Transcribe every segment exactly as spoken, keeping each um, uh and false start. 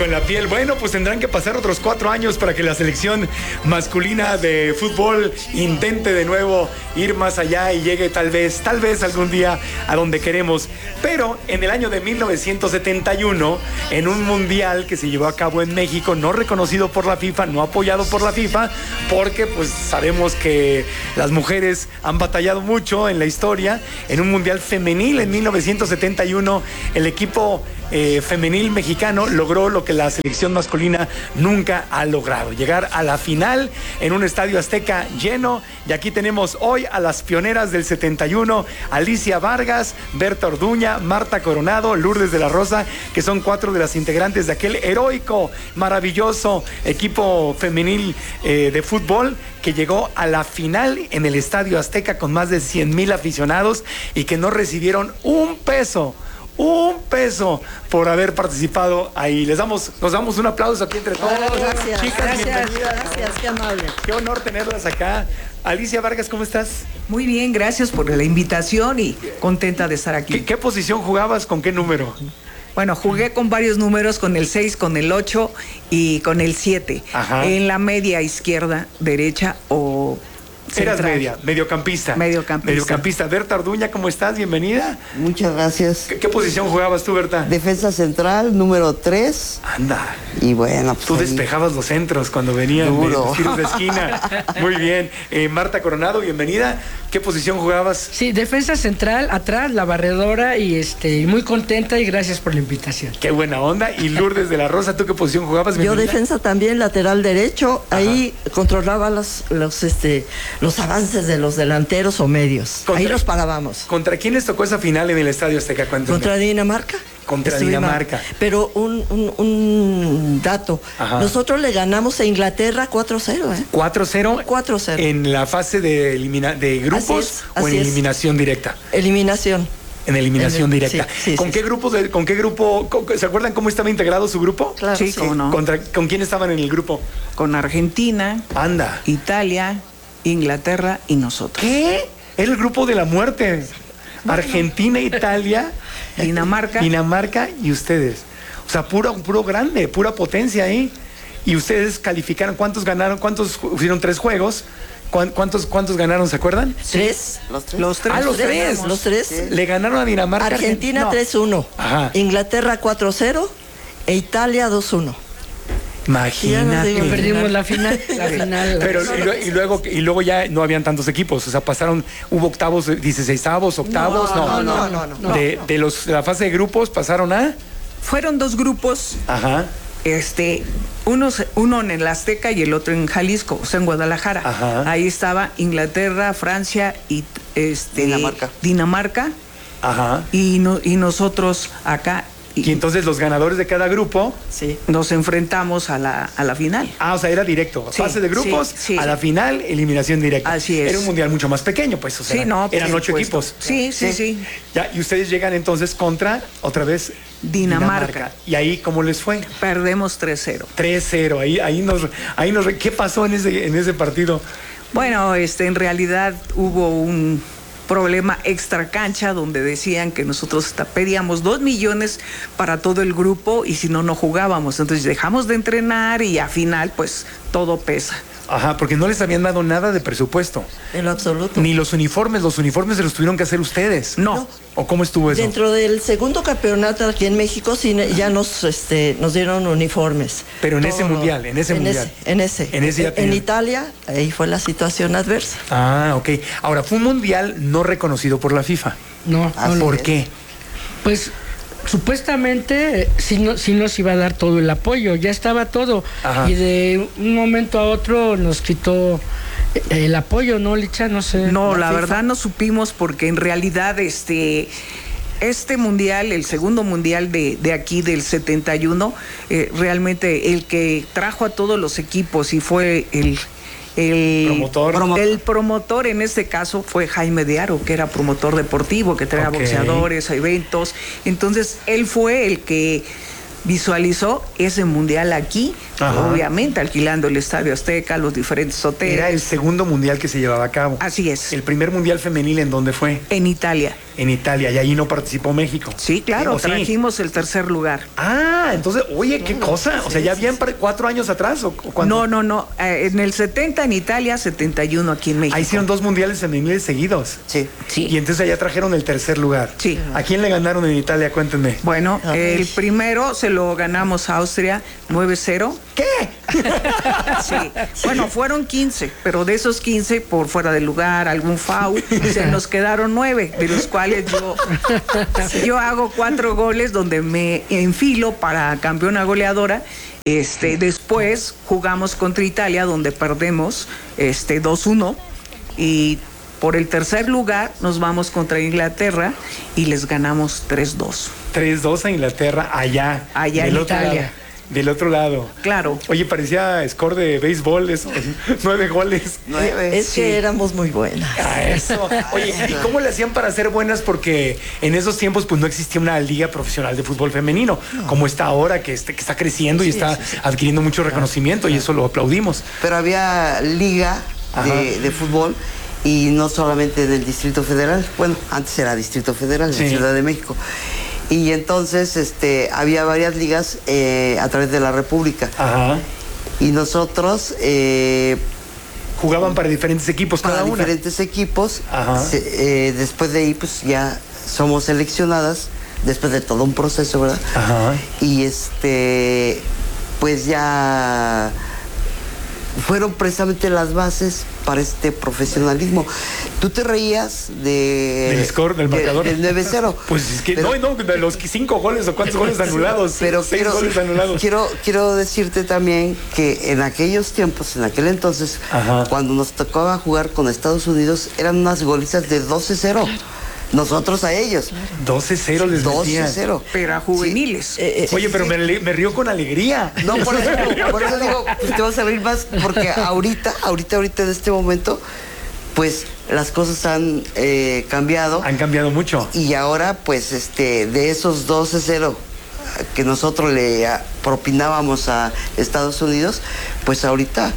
con la piel. Bueno, pues tendrán que pasar otros cuatro años para que la selección masculina de fútbol intente de nuevo ir más allá y llegue tal vez, tal vez algún día a donde queremos. Pero en el año de mil novecientos setenta y uno, en un mundial que se llevó a cabo en México, no reconocido por la FIFA, no apoyado por la FIFA, porque pues sabemos que las mujeres han batallado mucho en la historia. En un mundial femenil en mil novecientos setenta y uno, el equipo eh, femenil mexicano logró lo que la selección masculina nunca ha logrado: llegar a la final en un estadio Azteca lleno. Y aquí tenemos hoy a las pioneras del setenta y uno, Alicia Vargas, Berta Orduña, Marta Coronado, Lourdes de la Rosa, que son cuatro de las integrantes de aquel heroico, maravilloso equipo femenil eh, de fútbol que llegó a la final en el estadio Azteca con más de cien mil aficionados y que no recibieron un peso. Un peso por haber participado ahí. Les damos, nos damos un aplauso aquí entre todos. Gracias, chicas, gracias, bienvenidas. gracias, qué amable. Qué honor tenerlas acá. Alicia Vargas, ¿cómo estás? Muy bien, gracias por la invitación y contenta de estar aquí. ¿Qué, qué posición jugabas? ¿Con qué número? Bueno, jugué con varios números, con el seis, con el ocho y con el siete. Ajá. En la media izquierda, derecha o Eras central. media, mediocampista. Mediocampista. Mediocampista. Berta Orduña, ¿cómo estás? Bienvenida. Muchas gracias. ¿Qué, qué posición jugabas tú, Berta? Defensa central, número tres. Anda. Y bueno, pues Tú ahí. despejabas los centros cuando venían Duro. de los tiros de esquina. Muy bien. Eh, Marta Coronado, bienvenida. ¿Qué posición jugabas? Sí, defensa central, atrás, la barredora y este, muy contenta y gracias por la invitación. Qué buena onda. Y Lourdes de la Rosa, ¿tú qué posición jugabas? Yo Bienvenida. defensa también, lateral derecho. Ajá. Ahí controlaba los, los, este, los avances de los delanteros o medios. Contra- Ahí los parábamos. ¿Contra quién les tocó esa final en el Estadio Azteca? Cuéntame. Contra Dinamarca. Contra Estuvimos- Dinamarca. Pero un, un, un dato. Ajá. Nosotros le ganamos a Inglaterra cuatro cero, ¿eh? cuatro cero. cuatro cero. ¿En la fase de, elimina- de grupos Así es, o en así es. eliminación directa? Eliminación. En eliminación En el- directa. sí, sí, ¿Con sí, qué sí. grupo? De, ¿Con qué grupo? con- ¿Se acuerdan cómo estaba integrado su grupo? Claro, Sí, cómo no. Contra, ¿Con quién estaban en el grupo? Con Argentina, Anda. Italia, Inglaterra y nosotros. ¿Qué? Era el grupo de la muerte. Argentina, Italia, Dinamarca. Dinamarca y ustedes. O sea, puro, puro grande, pura potencia ahí. Y ustedes calificaron. ¿Cuántos ganaron? ¿Cuántos hicieron tres juegos? ¿Cuán- ¿Cuántos, cuántos ganaron? ¿Se acuerdan? Tres. Los tres. Los tres. Ah, los tres. ganamos. Los tres. Le ganaron a Dinamarca. Argentina No. tres uno. Ajá. Inglaterra cuatro cero. E Italia dos uno. Imagínate. Ya nos digo. Perdimos la final, la final. Pero y, lue- y luego y luego ya no habían tantos equipos, o sea, pasaron, hubo octavos, dieciseisavos, octavos, no, No, no, no, no. no. De, de los de la fase de grupos pasaron a, Fueron dos grupos, ajá, este, unos, uno en el Azteca y el otro en Jalisco, o sea, en Guadalajara. Ajá. Ahí estaba Inglaterra, Francia y este, Dinamarca. Dinamarca ajá. y, no, y nosotros acá. Y entonces los ganadores de cada grupo, Sí. Nos enfrentamos a la, a la final. ah, o sea, era directo, Sí, fase de grupos, sí, sí. a la final, eliminación directa. Así es. Era un mundial mucho más pequeño, pues, o sea, Sí, no, por eran ocho supuesto. equipos. Sí, sí, sí. Ya, y ustedes llegan entonces contra, otra vez, Dinamarca. Y ahí, ¿cómo les fue? Perdemos tres cero. tres cero, ahí, ahí nos, ahí nos, ¿qué pasó en ese, en ese partido? Bueno, este, en realidad hubo un problema extra cancha donde decían que nosotros hasta pedíamos dos millones para todo el grupo y si no, no jugábamos. Entonces dejamos de entrenar y al final, pues, todo pesa. Ajá, porque no les habían dado nada de presupuesto. En lo absoluto. Ni los uniformes, los uniformes se los tuvieron que hacer ustedes. No. ¿O cómo estuvo eso? Dentro del segundo campeonato aquí en México sí, ya nos, este, nos dieron uniformes. Pero en ese Todo. mundial, en ese mundial. Ese, en ese. En ese ya En tenían. Italia, ahí fue la situación adversa. Ah, ok. Ahora, fue un mundial no reconocido por la FIFA. No, no, no. ¿Por qué? Pues supuestamente eh, sí, no, sí nos iba a dar todo el apoyo, ya estaba todo. Ajá. Y de un momento a otro nos quitó eh, el apoyo, ¿no, Licha? No sé. No, la FIFA. verdad no supimos porque en realidad este este mundial, el segundo mundial de, de aquí del setenta y uno, eh, realmente el que trajo a todos los equipos y fue el el Promotor. promo- el promotor en este caso fue Jaime de Aro, que era promotor deportivo, que traía Ok. boxeadores a eventos. Entonces él fue el que visualizó ese mundial aquí, Ajá. obviamente alquilando el Estadio Azteca, los diferentes hoteles. Era el segundo mundial que se llevaba a cabo. Así es. El primer mundial femenil, ¿en dónde fue? En Italia. en Italia y ahí no participó México. Sí, claro, ¿O sí? trajimos el tercer lugar. Ah, entonces, oye, qué cosa. O sea, ¿ya habían par- cuatro años atrás? ¿O, o cuánto? No, no, no. Eh, en el setenta en Italia, setenta y uno aquí en México. Ahí hicieron dos mundiales femeniles seguidos. Sí. Sí. Y entonces allá trajeron el tercer lugar. Sí. ¿A quién le ganaron en Italia? Cuéntenme. Bueno, Ay. el primero se lo ganamos a Austria nueve cero. ¿Qué? Sí. Bueno, fueron quince, pero de esos quince, por fuera del lugar, algún foul, se nos quedaron nueve, de los cuales yo, yo hago cuatro goles donde me enfilo para campeona goleadora. Este, después jugamos contra Italia, donde perdemos este, dos uno, y por el tercer lugar nos vamos contra Inglaterra y les ganamos tres dos. tres dos a Inglaterra, allá. Allá del en otro Italia. lado, del otro lado. Claro. Oye, parecía score de béisbol eso. Nueve goles. Nueve. Es que éramos muy buenas. A eso. Oye, ¿y cómo le hacían para ser buenas? Porque en esos tiempos pues no existía una liga profesional de fútbol femenino, como está ahora, que, este, que está creciendo y está adquiriendo mucho reconocimiento y eso lo aplaudimos. Pero había liga Ajá. de, de fútbol y no solamente del Distrito Federal. Bueno, antes era Distrito Federal, Sí. en Ciudad de México. Y entonces este, había varias ligas eh, a través de la República. Ajá. Y nosotros, eh, Jugaban para diferentes equipos cada para una. diferentes equipos, Ajá. se- eh, después de ahí pues ya somos seleccionadas, después de todo un proceso, ¿verdad? Ajá. Y este, pues ya fueron precisamente las bases para este profesionalismo. Tú te reías de... Del score, del de- marcador. Del nueve cero. Pues es que Pero- no, no, de los cinco goles o cuántos goles anulados. Pero seis quiero, goles anulados. quiero, quiero decirte también que en aquellos tiempos, en aquel entonces, Ajá. cuando nos tocaba jugar con Estados Unidos, eran unas golizas de doce cero. Nosotros a ellos. doce cero les doce metían. cero. Pero a juveniles. Eh, eh, Oye, pero me, le- me río con alegría. No, por eso, por eso digo, pues te vas a reír más, porque ahorita, ahorita, ahorita en este momento, pues las cosas han eh, cambiado. Han cambiado mucho. Y ahora, pues, este, de esos doce cero que nosotros le ah, propinábamos a Estados Unidos, pues ahorita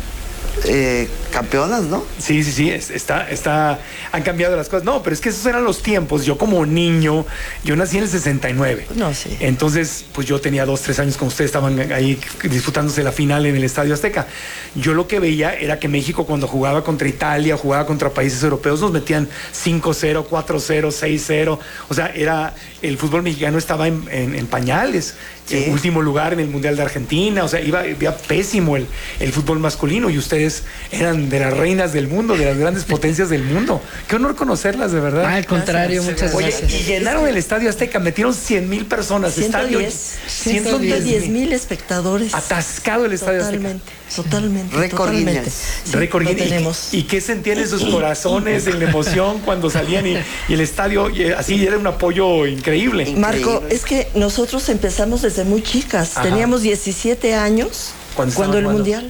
eh, campeonas, ¿no? Sí, sí, sí, es- está, está, han cambiado las cosas. No, pero es que esos eran los tiempos. Yo como niño, yo nací en el sesenta y nueve. No, sí. Entonces, pues yo tenía dos, tres años cuando ustedes estaban ahí disputándose la final en el Estadio Azteca. Yo lo que veía era que México cuando jugaba contra Italia, jugaba contra países europeos, nos metían cinco cero, cuatro cero, seis cero. O sea, era, el fútbol mexicano estaba en, en- en pañales. Sí. En último lugar en el Mundial de Argentina. O sea, iba, iba pésimo el, el fútbol masculino y ustedes eran de las reinas del mundo, de las grandes potencias del mundo. Qué honor conocerlas, de verdad. Al contrario, muchas Oye, gracias. y llenaron el Estadio Azteca, metieron cien mil personas. Estadio, ciento diez mil espectadores. Atascado el Estadio Azteca. Totalmente, totalmente. Récord totalmente. Guinness. Sí, Récord lo Guinness. tenemos. ¿Y, y qué sentían en sus corazones, en la emoción cuando salían y, y el estadio, y así era un apoyo increíble? Marco, Increíble. es que nosotros empezamos desde muy chicas. Ajá. Teníamos diecisiete años ¿Cuándo cuando estaban el jugando? mundial.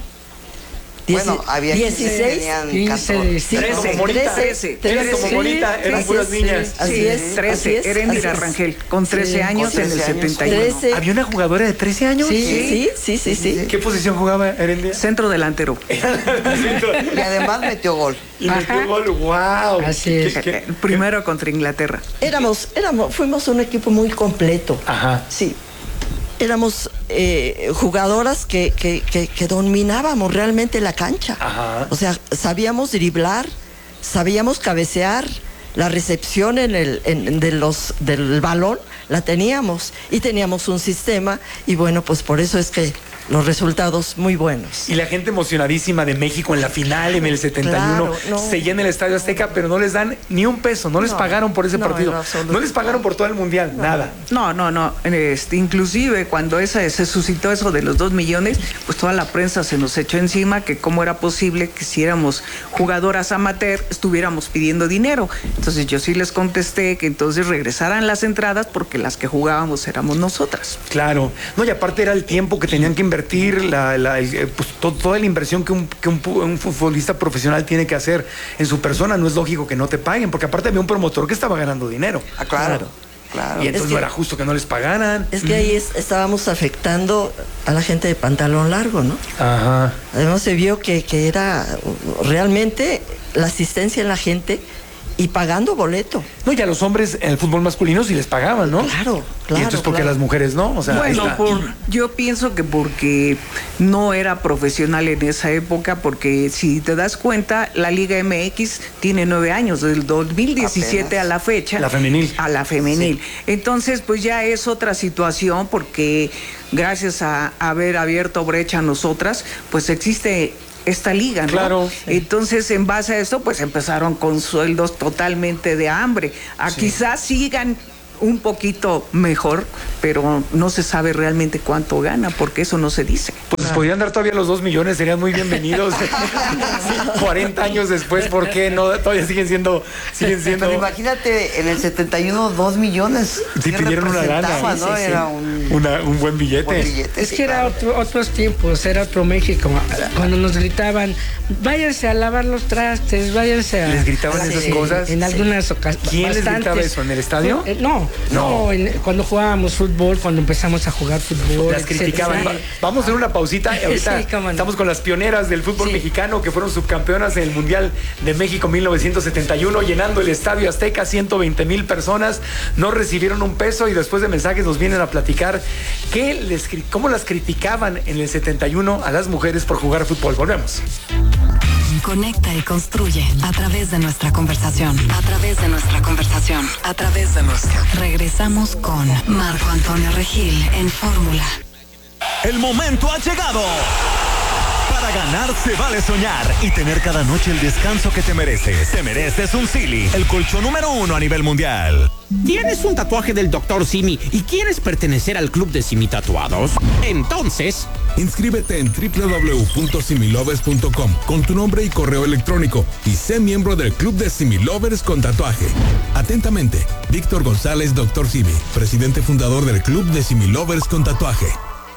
Bueno, Dieci- había quince, dieciséis. tenían quince, catorce. Sí, Eres como Morita. trece, Eres como trece. Morita, eran Así puras es, niñas. Así Sí, es, así trece. es, Erendira así es. Rangel, con trece Sí, años con en el trece años. setenta y uno. trece. ¿Había una jugadora de trece años? Sí, sí, sí, sí, sí. ¿Qué posición jugaba Erendira? Centro delantero. Y además metió gol. Y metió Ajá. gol, wow. Así ¿Qué- es. qué- qué- Eh, Primero contra Inglaterra. Éramos, éramos, fuimos un equipo muy completo. Ajá. Sí. Éramos eh, jugadoras que, que, que, que dominábamos realmente la cancha. Ajá. O sea, sabíamos driblar, sabíamos cabecear, la recepción en el, en- de los, del balón la teníamos y teníamos un sistema y bueno, pues por eso es que los resultados muy buenos. Y la gente emocionadísima de México en la final, en el setenta y uno, Claro, no. se llena el Estadio Azteca, pero no les dan ni un peso, no les No, pagaron por ese no, partido. en absoluto. No les pagaron por todo el Mundial, nada. No, no, no. Este, inclusive cuando esa, se suscitó eso de los dos millones, pues toda la prensa se nos echó encima que cómo era posible que si éramos jugadoras amateur estuviéramos pidiendo dinero. Entonces yo sí les contesté que entonces regresaran las entradas porque las que jugábamos éramos nosotras. Claro. No, y aparte era el tiempo que tenían que invertir, la, la- el- eh, pues, to- toda la inversión que, un, que un, pu- un futbolista profesional tiene que hacer en su persona. No es lógico que no te paguen, porque aparte había un promotor que estaba ganando dinero. Ah, claro. Claro. Y entonces Es que- no era justo que no les pagaran. Es que ahí es- estábamos afectando a la gente de pantalón largo, ¿no? Ajá. Además se vio que, que era uh, realmente la asistencia en la gente y pagando boleto. No, y a los hombres en el fútbol masculino sí les pagaban, ¿no? Claro, claro. Y entonces, ¿por qué claro. las mujeres no? O sea, bueno, por, yo pienso que porque no era profesional en esa época, porque si te das cuenta, la Liga M X tiene nueve años, del dos mil diecisiete Apenas. a la fecha. La femenil. A la femenil. Sí. Entonces, pues ya es otra situación, porque gracias a haber abierto brecha a nosotras, pues existe esta liga, ¿no? Claro. Sí. Entonces, en base a esto, pues empezaron con sueldos totalmente de hambre. A sí. Quizás sigan un poquito mejor, pero no se sabe realmente cuánto gana, porque eso no se dice. Pues ah. podrían dar todavía los dos millones, serían muy bienvenidos. Sí, cuarenta años después, ¿por qué no? Todavía siguen siendo, siguen siendo. Pero imagínate, en el setenta y uno, dos millones. Sí, pidieron una lana. ¿No? Sí, sí, era sí. un, una, un buen billete. buen billete. Es sí, que era claro. otro, otros tiempos, era otro México. Cuando nos gritaban, váyanse a lavar los trastes, váyanse a. ¿Les gritaban a, esas eh, cosas? En algunas ocasiones. ¿Quién les gritaba eso? ¿En el estadio? Eh, no, no, no en, cuando jugábamos fútbol, cuando empezamos a jugar fútbol. Las criticaban. Va, vamos a hacer una pausita. Y ahorita sí, estamos con las pioneras del fútbol sí. mexicano que fueron subcampeonas en el Mundial de México mil novecientos setenta y uno, llenando el Estadio Azteca, ciento veinte mil personas. No recibieron un peso y después de mensajes nos vienen a platicar qué les, cómo las criticaban en el setenta y uno a las mujeres por jugar fútbol. Volvemos. Conecta y construye a través de nuestra conversación, a través de nuestra conversación, a través de nuestra. Regresamos con Marco Antonio Regil en Fórmula. El momento ha llegado. Para ganar se vale soñar y tener cada noche el descanso que te mereces. Te mereces un Silly, el colchón número uno a nivel mundial. ¿Tienes un tatuaje del doctor Simi y quieres pertenecer al club de Simi Tatuados? Entonces, inscríbete en doble u doble u doble u punto similovers punto com con tu nombre y correo electrónico y sé miembro del club de Similovers con tatuaje. Atentamente, Víctor González, doctor Simi, presidente fundador del club de Similovers con tatuaje.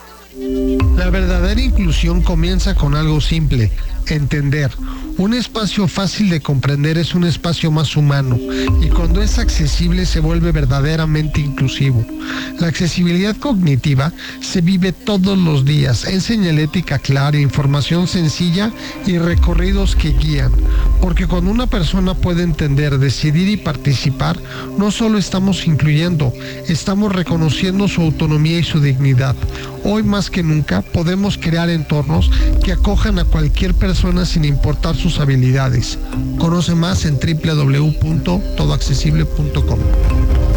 La verdadera inclusión comienza con algo simple, entender. Un espacio fácil de comprender es un espacio más humano y cuando es accesible se vuelve verdaderamente inclusivo. La accesibilidad cognitiva se vive todos los días, en señalética clara, información sencilla y recorridos que guían. Porque cuando una persona puede entender, decidir y participar, no solo estamos incluyendo, estamos reconociendo su autonomía y su dignidad. Hoy más que nunca podemos crear entornos que acojan a cualquier persona sin importar sus habilidades. Conoce más en doble u doble u doble u punto todo accesible punto com.